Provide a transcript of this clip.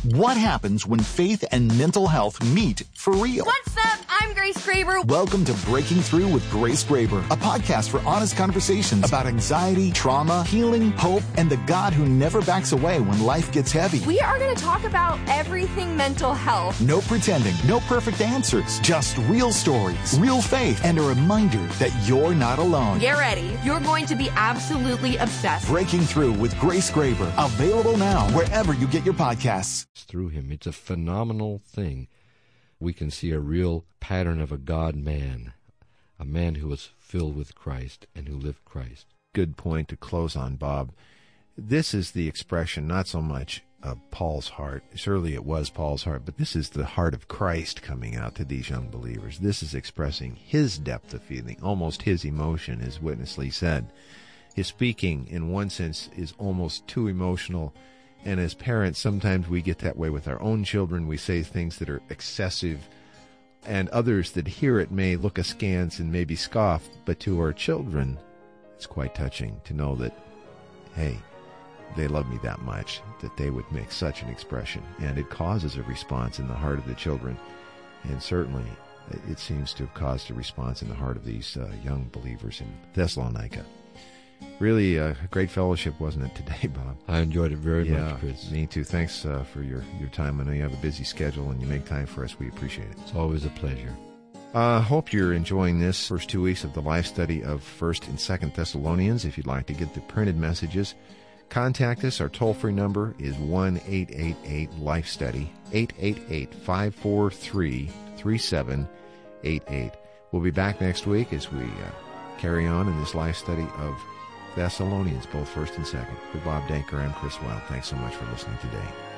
What happens when faith and mental health meet for real? What's up? I'm Grace Graber. Welcome to Breaking Through with Grace Graber, a podcast for honest conversations about anxiety, trauma, healing, hope, and the God who never backs away when life gets heavy. We are going to talk about everything mental health. No pretending, no perfect answers, just real stories, real faith, and a reminder that you're not alone. Get ready. You're going to be absolutely obsessed. Breaking Through with Grace Graber, available now wherever you get your podcasts. Through him. It's a phenomenal thing. We can see a real pattern of a God-man, a man who was filled with Christ and who lived Christ. Good point to close on, Bob. This is the expression not so much of Paul's heart. Surely it was Paul's heart, but this is the heart of Christ coming out to these young believers. This is expressing his depth of feeling, almost his emotion, as Witness Lee said. His speaking, in one sense, is almost too emotional. And as parents, sometimes we get that way with our own children. We say things that are excessive, and others that hear it may look askance and maybe scoff. But to our children, it's quite touching to know that, hey, they love me that much, that they would make such an expression. And it causes a response in the heart of the children. And certainly, it seems to have caused a response in the heart of these young believers in Thessalonica. Really a great fellowship, wasn't it, today, Bob? I enjoyed it very much, Chris. Me too. Thanks for your time. I know you have a busy schedule and you make time for us. We appreciate it. It's always a pleasure. Hope you're enjoying this first 2 weeks of the life study of 1st and 2nd Thessalonians. If you'd like to get the printed messages, contact us. Our toll-free number is 1-888-LIFE-STUDY, 888-543-3788. We'll be back next week as we carry on in this life study of Thessalonians, both 1st and 2nd. For Bob Danker, I'm Chris Wilde. Thanks so much for listening today.